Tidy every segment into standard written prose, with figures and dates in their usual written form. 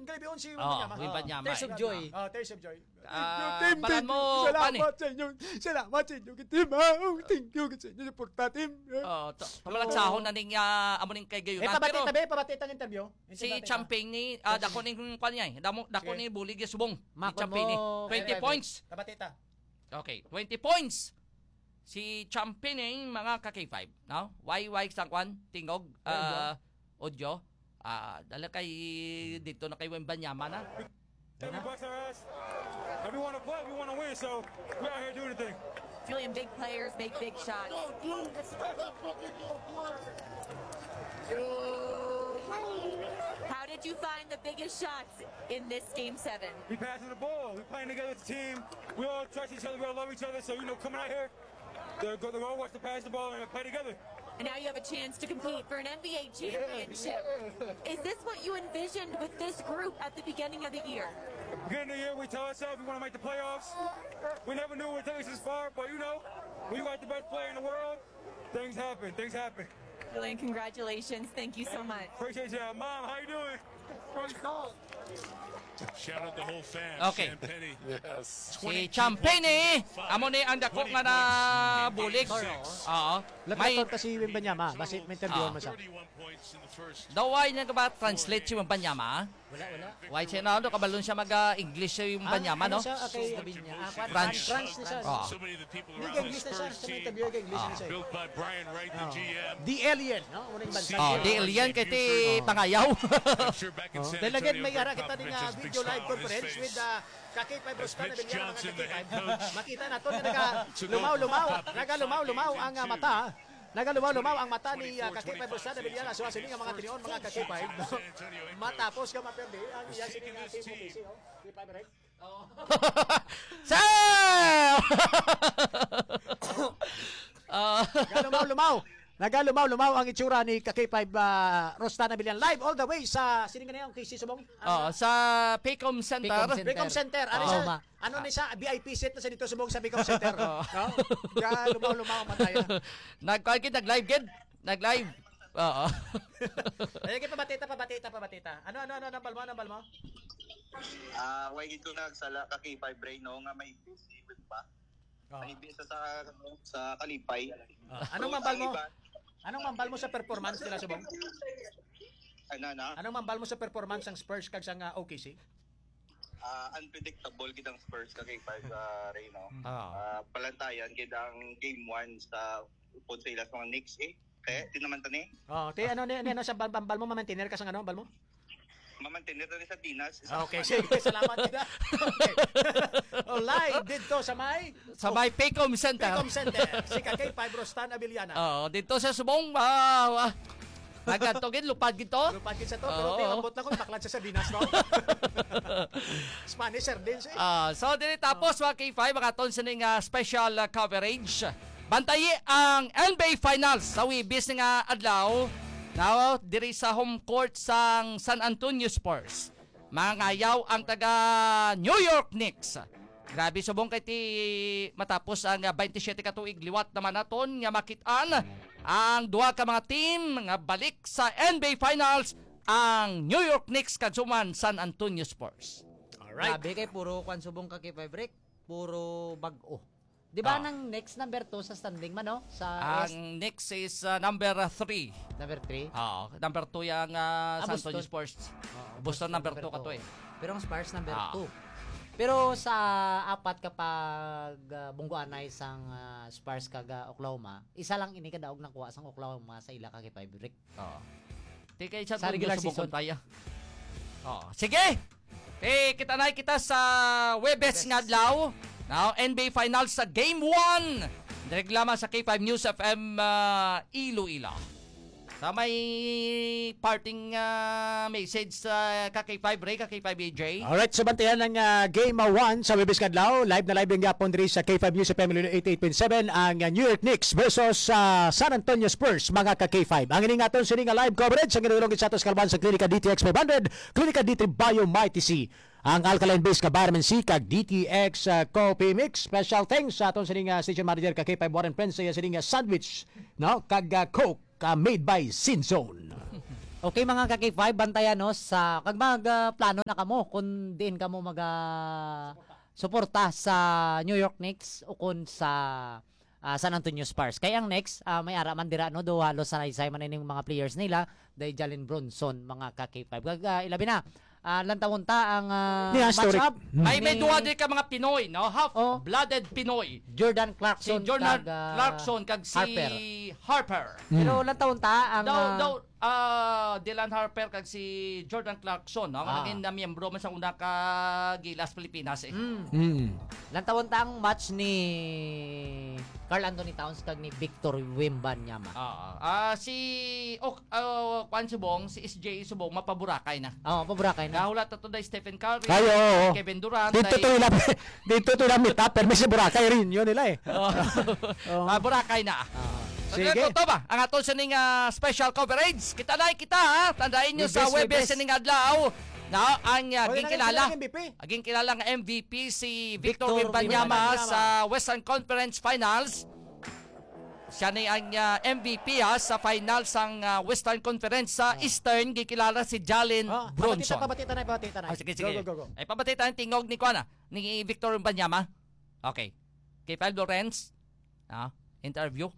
Galibion si Wembanyama. Wembanyama. Tears of Joy. Tears of Joy. Balan mo, pani. Salamat sa inyo, team. Thank you sa inyo, suporta, team. Pamalagsahon na ning amo ning kay Gayunan. Pabati ang interview. Si Champagne ni dako ning kwan niya. Dako ni bulig ya subong. Ni Champagne 20 points. Pabatita. Okay, 20 points. Si Champagne mga ka-K5, no? Why sang kwan tingog audio. Dala kay dito na kay Wembanyama na. We bust our ass. And we want to play. We want to win. So we're out here doing the thing. Julian, big players make big shots. How did you find the biggest shots in this Game 7? We passing the ball. We playing together as a team. We all trust each other. We all love each other. So, coming out here, they're all wants to pass the ball and play together. And now you have a chance to compete for an NBA championship. Is this what you envisioned with this group at the beginning of the year? Beginning of the year, we tell ourselves we want to make the playoffs. We never knew it would take us this far, but when you got the best player in the world, things happen. Things happen. Julian, congratulations. Thank you so much. Appreciate you. Mom, how you doing? Shout out the whole fam. Okay. Champagne. Yes. Si Champagne amo ni ang dako nga na bulig. Oo. May Lapat kasi Wembanyama. Basit may interview mo sa. 31 points in the first. daway niya ba translate si Wembanyama? Wala. Why siya na kabalon siya mag-English si Wembanyama, no? Sabi niya. French. French na siya. Oo. So many of the people Hindi around the English na siya. Spurs Sa may team, interview kay English na siya. built by Brian Wright, the GM. The Alien, no? Unang bansa. Di alien kay ti pangayaw. I'm sure back in San Dalagan Antonio, may ara Greg kita ning Popovich has a big video smile live on his conference face. with Kaki5 Rostan na Mitch binyan mga Johnson, the head Kaki5. coach. Makita nato na nagalumaw-lumaw ang mata. Nagalumaw-lumaw ang mata ni Kaki5 Rostan na binyan so sini nga mga tinion mga Kaki5. Matapos ka maperdi ang iya sini nga team mo busy Kaki5 right? Sir! Nagalumaw-lumaw ang itsura ni Kaki5 Rostan na binyan live all the way sa sini nga yung KC Subong. Sa Paycom Center. Paycom Center. Ano ni sa VIP set na sa dito subong sa Paycom Center. No? Lumaw-lumaw ang mataya. Nag-live gid. Nag-live. Oo. Ay pabatita. Ano bal mo? Way gito nagsala ka kay Ray no nga may busy with pa. May bisa sa Kalipay. Anong mambal mo? Anong mambal mo sa performance nila subong? Anong mambal mo sa performance ng Spurs kag sa OKC? Unpredictable gidang Spurs ka kay Ray no. Palantayan gidang game 1 sa upod sa ilas mga Knicks Kaya di naman tani. Ano sa bal mo mamantener ka sa bal mo? Mamantener tani sa Dinas. Okay, sige, salamat kita. Okay. Live dito sa may Paycom Center. Paycom Center. Si Kaki5 Rostan Abiliana. Dito sa subong nagantogin lupad gito. Lupad gito sa to, pero tingabot na ko baklan sa Dinas no. Spanish din siya. So dili tapos mga K5 makaton sa ning special coverage. Bantayi ang NBA Finals sa Wibis nga adlaw. Now, diri sa home court sang San Antonio Spurs. Mangayaw ang taga New York Knicks. Grabe subong kay ti matapos ang 27 ka tuig liwat naman naton nga makit-an ang duha ka mga team nga balik sa NBA Finals ang New York Knicks kag suman San Antonio Spurs. Alright. Grabe kay puro kwan subong ka kay Fabric. Puro bag-o. Di ba nang next number 2 sa standing man no? Sa ang Knicks is number 3. number 3. Number 2 yung San Antonio Spurs. Boston number 2 ka to eh. Pero ang Spurs number 2. Pero sa apat kapag bungguanay sang Spurs kaga Oklahoma, isa lang ini kadaog nakuha sang Oklahoma sa ila ka kay Fabric. Di kay sa regular season tayo. Sige. Kita na kita sa Webes nga adlaw. Now, NBA Finals sa Game 1. Direct lamang sa K5 News FM Iloilo. Sa may parting message sa K5 Ray, K5 AJ. Alright, so bantayan ng Game 1 sa Webis Kadlaw. Live na live yung gapon diri sa K5 News FM 88.7 ang New York Knicks versus San Antonio Spurs, mga ka-K5. Ang iningaton sa live coverage ang inulong sa atos kalban sa Klinika DTX 500, Klinika D3 Bio Mighty C. Ang alkaline-based ka vitamin C kag DTX coffee mix. Special thanks sa aton sining station manager ka K5 Warren Prince sa sining sandwich no kag Coke made by Sinzone. Okay mga ka-K5, bantayan no sa kag plano na kamo kung diin kamo suporta sa New York Knicks o kung sa San Antonio Spurs. Kaya ang next may ara man dira no do halos sa man ining mga players nila day Jalen Brunson mga ka-K5. Ilabi na lantawunta ang matchup. May duwa din ka mga Pinoy, no? Half-blooded Pinoy. Jordan Clarkson Si Jordan Clarkson kag si Harper. Pero lantawunta ang Dylan Harper kag si Jordan Clarkson, no? Naging miyembro man sa una ka Gilas Pilipinas eh. Lantawunta ang match ni Karl Anthony Towns kag ni Victor Wembanyama. Si Juan Subong, si SJ Subong mapaburakay na. Paburakay na. Nahulat na to day Stephen Curry, Ayo, Kevin Durant. Dito to na mita, pero may si Boracay rin yun nila eh. Burakay na. Sige. Ito ba? Ang aton sa ning special coverage. Kita ha. Tandain nyo sa Webes sa ning adlaw. Na ang aging kilala nga MVP si Victor Wembanyama sa Western Conference Finals. Siya na ang MVP sa finals ng Western Conference. Sa Eastern, gikilala si Jalen Brunson. Pabatita na. Sige. Go. Ay, pabatita ng tingog ni Kuana, ni Victor Wembanyama. Okay. Kay Phil Lorenz. Interview.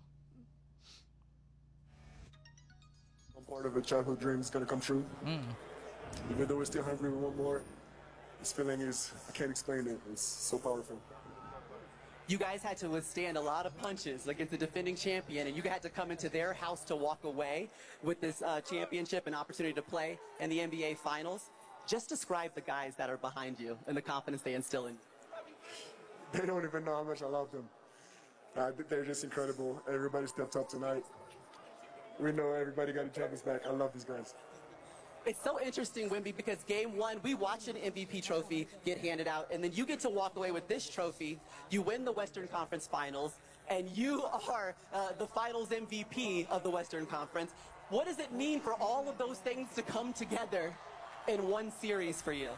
Part of a childhood dream is going to come true. Even though we're still hungry, we want more. This feeling I can't explain it. It's so powerful. You guys had to withstand a lot of punches against the defending champion, and you had to come into their house to walk away with this championship and opportunity to play in the NBA Finals. Just describe the guys that are behind you and the confidence they instill in you. They don't even know how much I love them. They're just incredible. Everybody stepped up tonight. We know everybody got each other's back. I love these guys. It's so interesting, Wemby, because game one, we watched an MVP trophy get handed out, and then you get to walk away with this trophy. You win the Western Conference Finals, and you are the Finals MVP of the Western Conference. What does it mean for all of those things to come together in one series for you?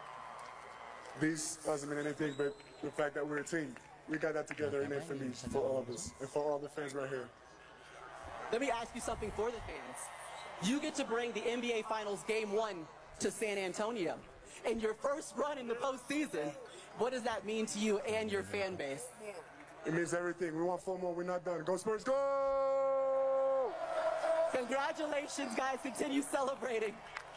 This doesn't mean anything, but the fact that we're a team. We got that together, and for me, for all of us, and for all the fans right here. Let me ask you something for the fans. You get to bring the NBA Finals Game 1 to San Antonio. In your first run in the postseason, what does that mean to you and your fan base? It means everything. We want 4 more. We're not done. Go Spurs, go! Congratulations, guys. Continue celebrating.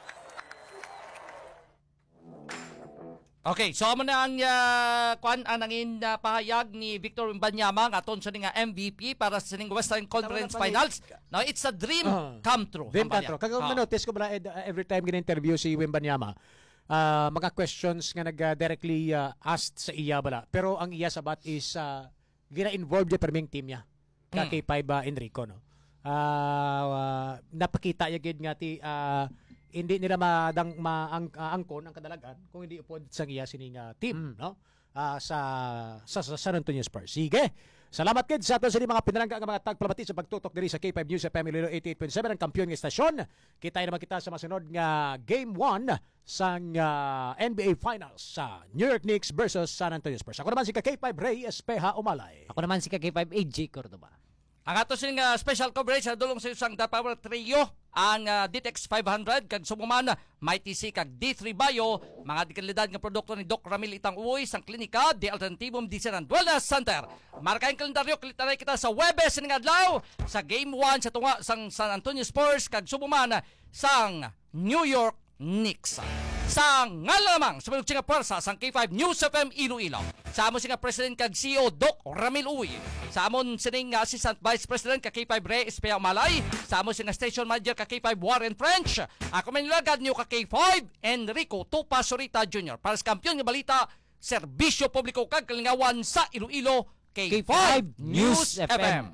Okay, so amo na ang nangin pahayag ni Victor Wembanyama nga aton sa nga MVP para sa ning Western Conference Finals. Now it's a dream come true. Dream come true. Kag notice ko ba every time gina-interview si Wembanyama, mga questions nga directly asked sa iya bala. Pero ang iya sabat is gina-involved di perming team niya. Kay Paiba Enrico no. Napakita ya gid nga ti hindi nila maangkon ang kadalagan kung hindi upod sa iya sining team no sa San Antonio Spurs. Sige. Salamat kid sa ato sa mga pinalangga nga mga tagpalabati sa pagtutok diri sa K5 News FM 88.7 ang kampiyon nga estasyon. Kita naman kita sa masunod nga Game 1 sa NBA Finals sa New York Knicks versus San Antonio Spurs. Ako naman si K5 Ray Espeja Umalay. Ako naman si K5 AJ Cordoba. Ang ato sining special coverage sa dulong sa isang Power Trio ang DTX 500 kag sumuman may TC kag D3 Bio mga dikalidad nga produkto ni Doc Ramil Itang Uy sang klinika The Alternativum Design and Wellness Center. Markaing kalendaryo klitaray kita sa Webes ning adlaw sa Game 1 sa tunga sang San Antonio Spurs kag sumuman sang New York Knicks. Sang ngalamang sa mga pwersa sang K5 News FM Iloilo. Sa amon singa President kag CEO Doc Ramil Uy. Sa amon sining Assistant Vice President kag K5 Ray Espea Malay. Sa amon singa Station Manager kag K5 Warren French. Ako man nilagad niyo kag K5 Enrico Tupa Sorita Jr. Para sa kampiyon nga balita, serbisyo publiko kag kalingawan sa Iloilo K5 News FM.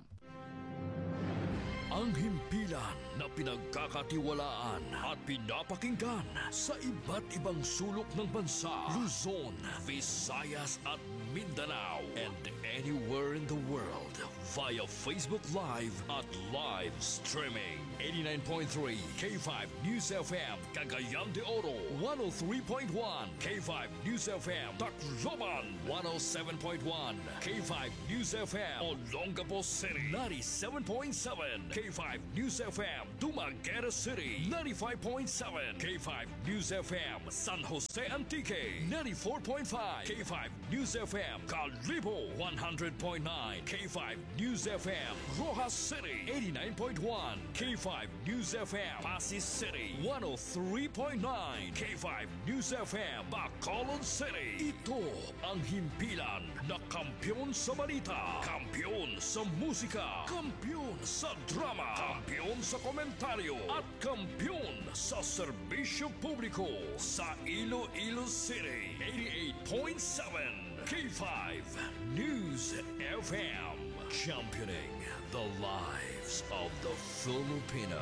Ang himpilan na pinagkakatiwalaan at pinapakinggan sa iba't ibang sulok ng bansa, Luzon, Visayas at Mindanao, and anywhere in the world via Facebook Live at live streaming. 89.3 K5 News FM, Cagayan de Oro, 103.1 K5 News FM, Tacloban, 107.1 K5 News FM, Olongapo City, 97.7 K5 News FM, Dumaguete Angeles City, 95.7. K5 News FM, San Jose Antique, 94.5. K5 News FM, Calibo, 100.9. K5 News FM, Rojas City, 89.1. K5 News FM, Pasig City, 103.9. K5 News FM, Bacolod City. Ito ang himpilan na kampyon sa balita, kampyon sa musika, kampyon sa drama, kampyon sa komentaryo, at kampyon sa serbisyo publiko sa Iloilo City. 88.7 K5 News FM, championing the lives of the Filipino.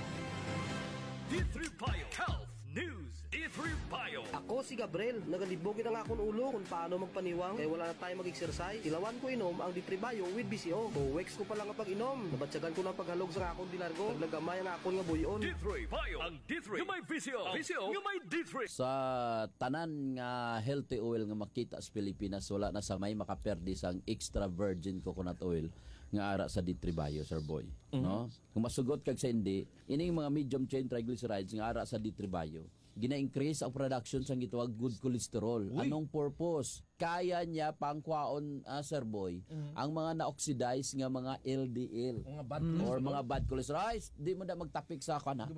D3 Bio Health News. D3 Bio. Ako si Gabriel, nagalibogin ang akong ulo kung paano magpaniwang kaya wala na tayo mag-exercise. Ilawan ko inom ang D3 Bio with BCO. O weeks ko pa lang kapag inom. Nabatsagan ko ng paghalog sa akong dilargo. Naglagamay ang akong nga buyon. D3 Bio. Ang D3 yung may BCO. BCO yung may D3. Sa tanan nga healthy oil nga makita sa Pilipinas, wala na sa may makaperdi sang extra virgin coconut oil nga ara sa D3 Bio, Sir Boy. No? Kung masugot kag sa hindi, ining mga medium chain triglycerides nga ara sa D3 Bio, gina-increase ang production sang gitawag good cholesterol. Anong purpose? Kaya niya pangkwaon, Sir Boy, ang mga na-oxidize nga mga LDL or mga bad cholesterol. Ay, di mo na magtapik sa kana. Di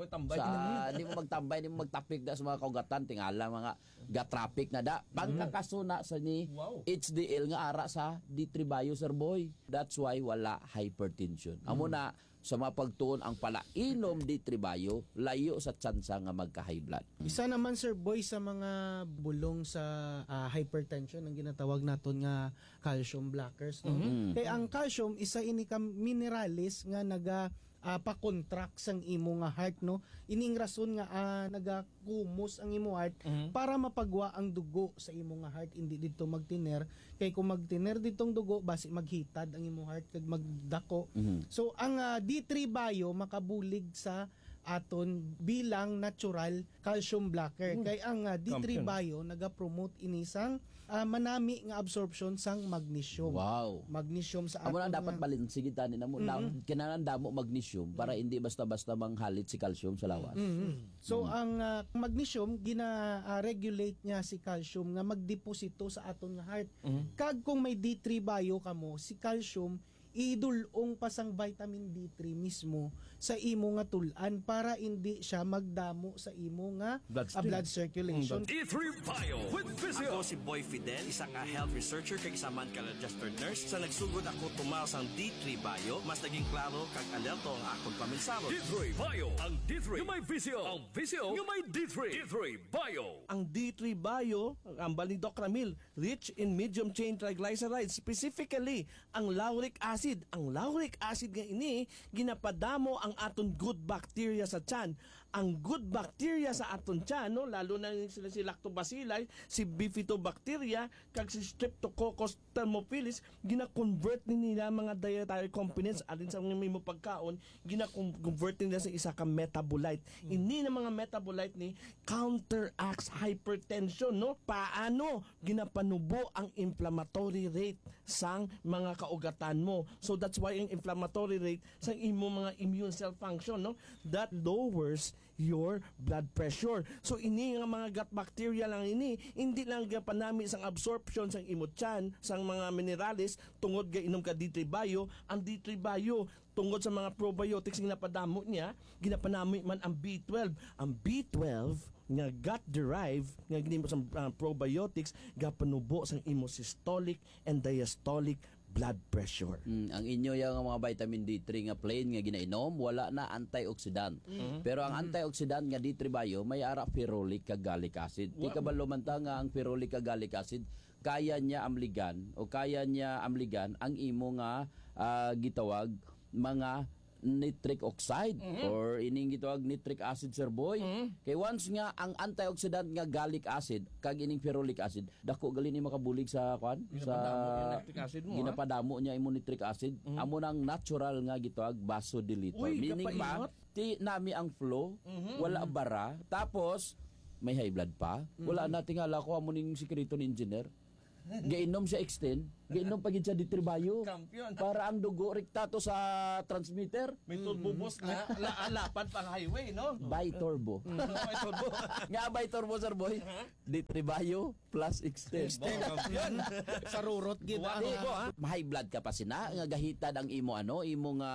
mo magtambay, di mo magtapik da sa mga kaugatan, tingala mga gatrapik na da. Pagkakasuna sa ni HDL nga ara sa D3 Bio, Sir Boy. That's why wala hypertension. Amo na sa mapagtuon ang palainom D3 Bio, layo sa tsansa nga magka-high blood. Isa naman, Sir Boy, sa mga bulong sa hypertension ang ginatawag naton nga calcium blockers. No? Kaya ang calcium, isa ini ka mineralis nga naga pa-contract sang imo nga heart, no? Ining rason nga nagakumos ang imo heart para mapagwa ang dugo sa imo nga heart, hindi dito magtiner. Kay kung magtiner ditong dugo, basi maghitad ang imo heart kag magdako. So ang D3 Bio makabulig sa aton bilang natural calcium blocker. Kay ang D3 Bio naga-promote inisang manami nga absorption sang magnesium. Wow. Magnesium sa amo aton na dapat balansigitan ni namo kinahanglan damo magnesium para hindi basta-basta manghalit si calcium sa lawas. So ang magnesium gina-regulate niya si calcium nga magdeposito sa aton nga heart. Kag kung may D3 Bio kamo, si calcium idulong pa sang vitamin D3 mismo sa imo nga tulan para hindi siya magdamo sa imo nga blood circulation. D3 Bio with Physio. Ako si Boy Fidel, isa ka health researcher kag isa man ka registered nurse. Sa nagsugod ako tumaw sang D3 Bio, mas naging klaro kag alerto ang akong paminsalo. D3 Bio. Ang D3 yung may Physio. Ang Physio yung may D3. D3 Bio. Ang D3 Bio, ang ambal ni Doc Ramil, rich in medium chain triglycerides, specifically ang lauric acid. Ang lauric acid nga ini, ginapadamo ang aton good bacteria sa tiyan. Ang good bacteria sa aton tiyan, no, lalo na sila si Lactobacilli, si Bifidobacteria, kag si Streptococcus thermophilus, gina-convert ni nila mga dietary components alin sa mga mo pagkaon, gina-convert nila sa isa ka metabolite. Ini na mga metabolite ni counteracts hypertension, no? Paano ginapanubo ang inflammatory rate sang mga kaugatan mo? So that's why ang inflammatory rate sa imo mga immune cell function, no, that lowers your blood pressure. So ini nga mga gut bacteria lang ini, hindi lang panami sang absorption sang imo tiyan sang mga minerales tungod ga inom ka D3 Bio. Ang D3 Bio tungod sa mga probiotics nga napadamo niya, ginapanami man ang B12. Ang B12 nga gut derived nga ginimo sa probiotics gapanubo sang imo systolic and diastolic blood pressure. Ang inyo yung mga vitamin D3 nga plain nga ginainom, wala na antioxidant. Pero ang antioxidant nga D3 Bio may ara ferulic kag gallic acid. Di ka ba lumanta nga ang ferulic kag gallic acid kaya niya amligan ang imo nga gitawag mga nitric oxide or ining gitawag nitric acid, Sir Boy. Kay once nga ang antioxidant nga gallic acid kag ining ferulic acid dako gali ni makabulig sa kwan sa ginapadamo niya imo nitric acid. Amo nang natural nga gitawag vasodilator. Meaning pa ti nami ang flow, wala bara, tapos may high blood pa. Wala na tingala ko amo ning sikreto ni engineer. Gainom siya extend, gainom pagid siya ditribayo. Kampiyon. Para ang dugo rektato sa transmitter. May turbo boost nga, lapad pang highway, no? By turbo. May turbo. Nga by turbo, sir boy. Ditribayo plus extend. Kampiyon. Sa rurot gid High blood ka pa sina nga gahitan ang imo nga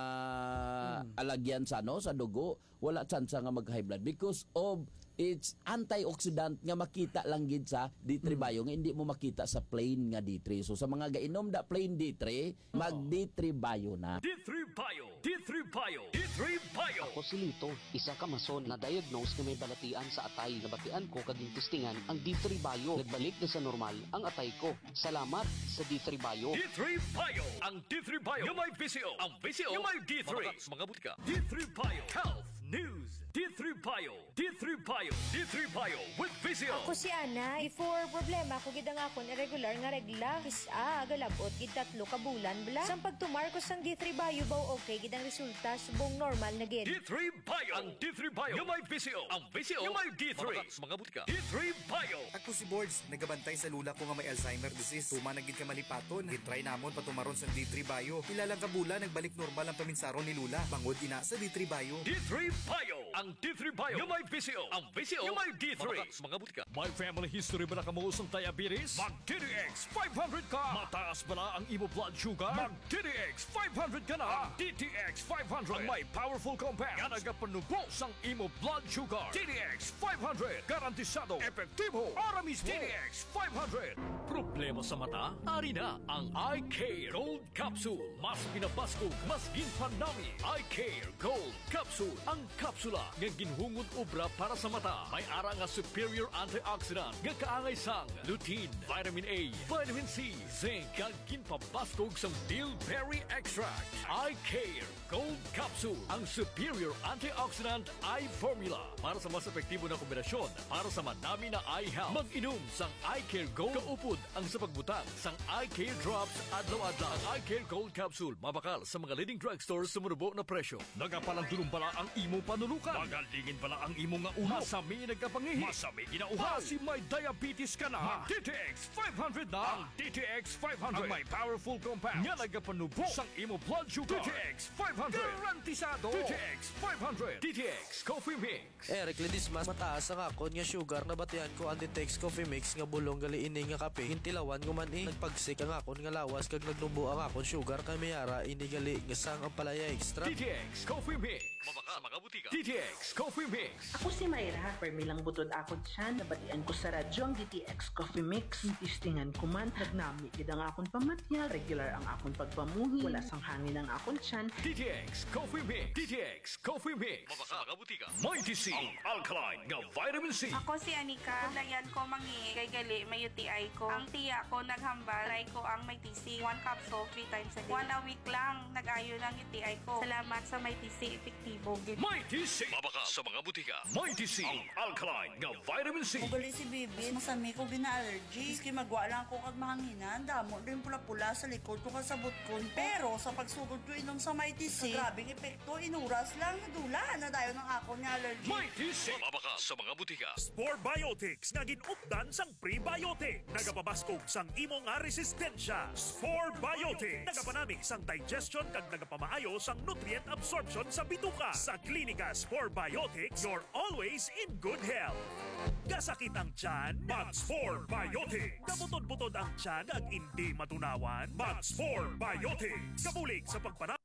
alagyan sa sa dugo, wala tsansa nga mag high blood because of it's antioxidant nga makita lang gid sa D3 bio nga hindi mo makita sa plain nga D3. So sa mga gainom da plain D3, mag D3 bio na. D3 Bio! D3 Bio! D3 Bio! Ako si Lito, isa ka mason na diagnose nga may balatian sa atay. Nabatian ko kaging testingan ang D3 Bio. Nagbalik na sa normal ang atay ko. Salamat sa D3 Bio. D3 Bio! Ang D3 Bio yung may VCO. Ang VCO yung may D3. Mga butika. D3 Bio Health News. D3 Bio. D3 Bio. D3 Bio with VCO. Ako si Ana. Before problema ko gid ang akon irregular nga regla. Isa galabot gid 3 ka bulan bla. Sang pagtumar ko sang D3 Bio baw okay gid ang resulta subong normal na gid. D3 Bio. Ang D3 Bio yung may VCO. Ang VCO yung may D3. Mga butika. D3 Bio. Ako si Boards, nagabantay sa lula ko nga may Alzheimer disease. Tuma nagid ka malipaton. Gitry namon patumaron sa D3 Bio. Ilalang kabula nagbalik normal ang paminsaron ni lula. Bangod ina sa D3 Bio. D3 Bio. Ang D3 Bio yung may VCO. Ang VCO yung may D3. Mga butika. May family history ba na kamuusong diabetes? Mag DTX 500 ka. Mataas ba na ang imo blood sugar? Mag DTX 500 ka na. DTX 500 ang may powerful compound nga nagapanubos ang imo blood sugar. DTX 500 garantisado, epektibo, aramis. DTX 500. Problema sa mata? Ari na ang Eye Care Gold Capsule. Mas pinabaskog, mas ginpanami. Eye Care Gold Capsule. Ang kapsula nga ginhungod obra para sa mata. May ara nga superior antioxidant nga kaangay sang lutein, vitamin A, vitamin C, zinc, kag ginpabaskog sang bilberry extract. Eye Care Gold Capsule. Ang superior antioxidant eye formula para sa mas epektibo na kombinasyon para sa madami na eye health. Mag-inom sang Eye Care Gold kaupod ang sa pagbutang sang Eye Care Drops adlaw-adlaw. Ang Eye Care Gold Capsule mabakal sa mga leading drugstores sa murubo na presyo. Nagapalandulong pala ang imo panulukan. Magalingin pala ang imo nga ulo. Masami nagkapangihi. Masami ginauhaw. Si may diabetes ka na. DTX 500 na. Ang DTX 500 ang may powerful compound nga nagapanubo sang imo blood sugar. DTX 500 garantisado. DTX 500. DTX Coffee Mix. Eric Ledismas, mataas ang akon nga sugar na batian ko ang Ditex Coffee Mix nga bulong gali ini nga kape. Hintilawan ko man nagpagsik ang akon nga lawas kag nagnubo ang akon sugar kay mayara ini gali nga sang ang palaya extra. DTX Coffee Mix. Mabaka mga butika. DTX Coffee Mix. Ako si Mayra, permilang butod akon siya, nabatian ko sa radyo ang DTX Coffee Mix. Tistingan ko man, nagnami gid ang akon pamatyag, regular ang akon pagpamuhi, wala sang hangin ang akon siyan. DTX Coffee Mix. DTX Coffee Mix. Mabaka mga butika. May TC ang alkaline nga vitamin C. Ako si Anika, kulayan ko mangi kay gali may UTI ko. Ang tiya ko naghambal, try ko ang may TC, 1 capsule 3 times a day. 1 a week lang nag-ayo ng UTI ko. Salamat sa may TC, epektibo gid. May TC. Mabaka sa mga butika. May TC ang alkaline nga vitamin C. Ugali si Bibi, masami ko gina-allergy. Iski magwa lang ko kag mahanginan, damo din pula-pula sa likod ko kasabot ko. Pero sa pagsugod ko inom sa may TC, grabing epekto, inuras lang, dula na dayon ng ako ni allergy. May TC. Mabaka sa mga butika. Spore Biotics nga ginupdan sang prebiotic. Nagapabaskog sang imo nga resistensya. Spore Biotics. Nagapanami sang digestion kag nagapamaayo sang nutrient absorption sa bituka. Sa klinika Spore Biotics, you're always in good health. Gasakit ang tiyan, Mag-Spore Biotics. Kabutod-butod ang tiyan ag hindi matunawan, Mag-Spore Biotics. Kabulig sa pagpanami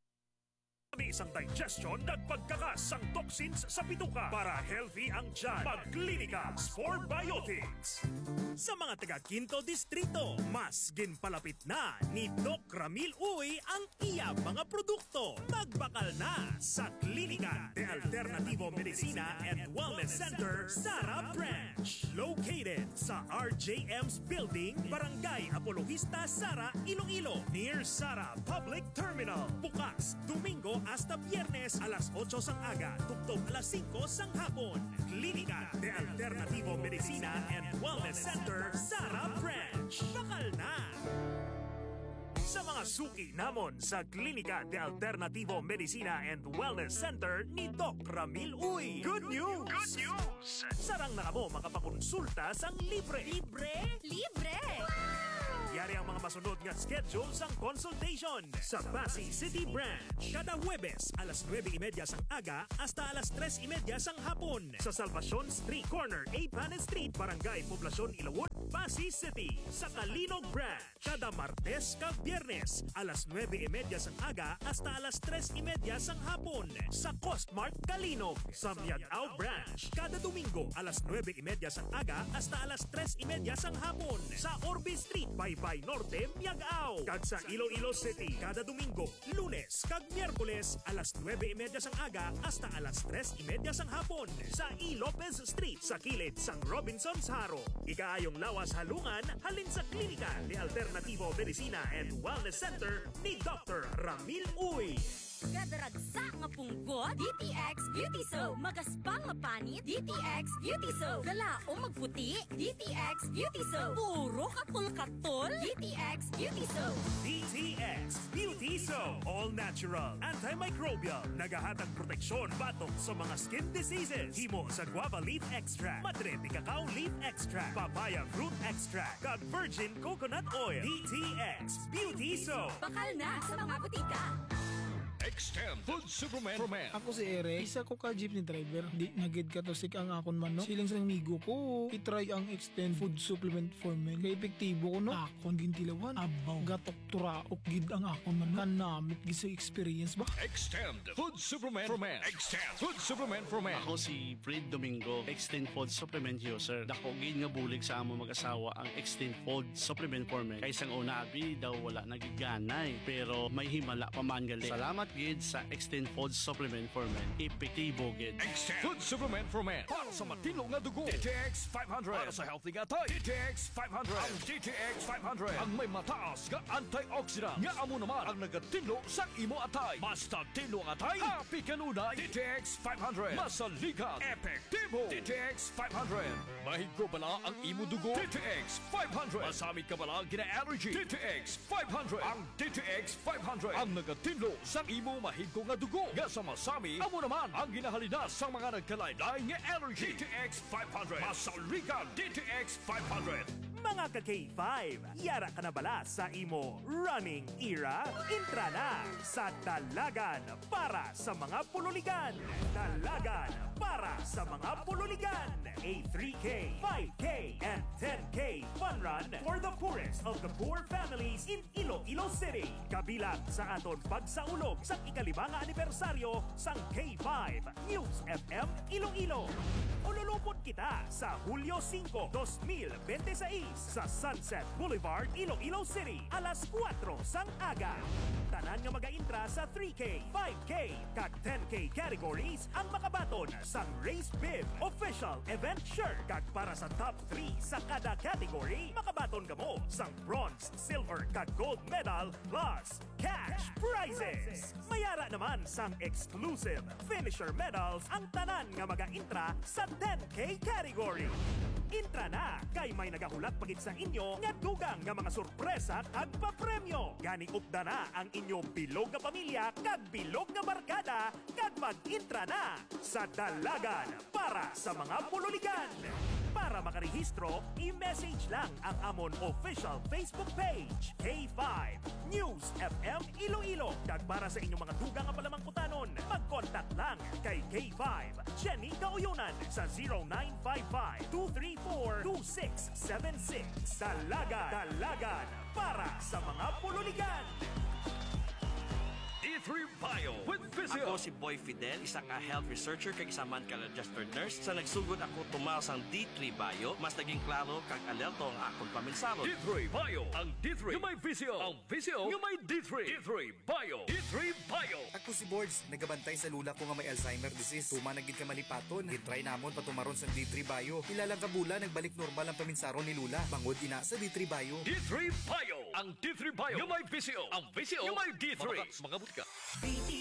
isang digestion at pagkakas sang toxins sa bituka para healthy ang tiyan. Magklinika Spore Biotics. Sa mga taga Quinto Distrito, mas ginpalapit na ni Doc Ramil Uy ang iya mga produkto. Magbakal na sa Klinika de Alternativo Medicina and Wellness Center, Sara Branch. Located sa RJM's Building, Barangay Apologista, Sara, Iloilo. Near Sara Public Terminal. Bukas, Domingo hasta Biyernes alas 8 sang aga, tugtog alas 5 sang hapon. Klinika de Alternativo Medicina and Wellness Center, Sara Branch. Bakal na! Sa mga suki namon sa Klinika de Alternativo Medicina and Wellness Center ni Doc Ramil Uy. Good news! Good news! Sarang na kamo makapakonsulta sang libre. Libre? Wow! Yari ang mga masunod nga schedule sang consultation sa Pasay City Branch. Kada Huwebes, alas 9:30 sang aga hasta alas 3:30 sang hapon sa Salvacion Street, corner A. Panes Street, Barangay Poblacion, Ilawod, Pasay City. Sa Kalinog Branch, kada Martes kag Biyernes, alas 9:30 sang aga hasta alas 3:30 sang hapon sa Costmart Kalinog. Sa Miagao Branch, kada Domingo, alas 9:30 sang aga hasta alas 3:30 sang hapon sa Orbe Street, Baybay Norte, Miagao. Kag sa Iloilo City, kada Domingo, Lunes kag Miyerkules, alas 9:30 sang aga hasta alas 3:30 sang hapon sa E. Lopez Street sa kilid sang Robinson's Haro. Ikaayong lawas halungan halin sa klinika ni Alternativo Medicina and Wellness Center ni Dr. Ramil Uy. Kadaragsa nga punggot, DTX Beauty Soap. Magaspang mapanit, DTX Beauty Soap. Galao magputi, DTX Beauty Soap. Puro katol-katol, DTX Beauty Soap. DTX Beauty Soap. All natural, antimicrobial, nagahatag proteksyon batok sa mga skin diseases. Himo sa guava leaf extract, madre cacao leaf extract, papaya fruit extract, kag virgin coconut oil. DTX Beauty Soap. Bakal na sa mga butika. Extend Food Superman. Ako si Eric, isa ko ka jeepney driver. Di nagid ka to sik ang akon man no. Siling sa migo ko, itry ang Extend Food Supplement for Men. Kaya epektibo ko no. Akon gintilawan, abaw, gatok turaok gid ang akon man no. Kanamit gid sa experience ba? Extend Food Superman for Men. Extend Food Superman for Men. Ako si Fred Domingo, Extend Food Supplement user. Dako gid nga bulig sa amo mag-asawa ang Extend Food Supplement for Men. Kay sang una abi daw wala nagiganay, pero may himala pa man gali. Salamat gid sa Extend Food Supplement for Men. Epektibo gid. Extend Food Supplement for Men. Para sa matino nga dugo, DTX 500. Para sa healthy nga tay, DTX 500. Ang DTX 500 ang may mataas nga antioxidant nga amo naman ang nagatinlo sa imo atay. Basta tinlo ang atay, happy kanunay. DTX 500. Masaligan, epektibo. DTX 500. Mahigro bala ang imo dugo. DTX 500. Masamit ka bala gina-allergy. DTX 500. Ang DTX 500 ang nagatinlo sa imo mahigko nga dugo. Nga sa masami, amo naman ang ginahalina sa mga nagkalaylay nga allergy. DTX 500. Masaligan, DTX 500. Mga ka-K5, yara ka na bala sa imo running era? Intra na sa Dalagan para sa mga pululigan. Dalagan para sa mga pululigan. A 3K, 5K, and 10K fun run for the poorest of the poor families in Iloilo City. Kabilang sa aton pagsaulog sa ikalimang anibersaryo sang K5 News FM Iloilo. Ululupot kita sa Hulyo 5, 2026 sa Sunset Boulevard, Iloilo City, alas 4 sang aga. Tanan nga mag-intra sa 3K, 5K, kag 10K categories ang makabaton sang Race Bib Official Event Shirt. Kag para sa top 3 sa kada category, makabaton ka mo sang bronze, silver, kag gold medal plus cash prizes. Mayara naman sang exclusive finisher medals ang tanan nga mag-intra sa 10K category. Intra na kay may nagahulat pagit sa inyo nga dugang nga mga sorpresa kag papremyo. Gani upda na ang inyo bilog nga pamilya kag bilog nga barkada kag mag-intra na sa Dalagan para sa mga pululigan. Para makarehistro, i-message lang ang amon official Facebook page, K5 News FM Iloilo. Kag para sa inyong mga dugang nga palamangkutanon, mag-contact lang kay K5 Jenny Kauyunan sa 0955-234-2676. Dalagan para sa mga pululigan. D3 Bio with Physio. Ako si Boy Fidel, isang health researcher kag isa man ka registered nurse. Sa nagsugod ako tumaw sang D3 Bio, mas naging klaro kag alerto ang akong paminsalo. D3 Bio. Ang D3 yung may Physio. Ang Physio yung may D3. D3 Bio. D3 Bio. Ako si Boards, nagabantay sa lula ko nga may Alzheimer disease. Tumanagid ka malipaton. Gitry namon patumaron sa D3 Bio. Ilang kabula nagbalik normal ang paminsaro ni Lula. Bangod ina sa D3 Bio. D3 Bio. Ang D3 Bio yung may Physio. Ang Physio yung may D3. Mga butka.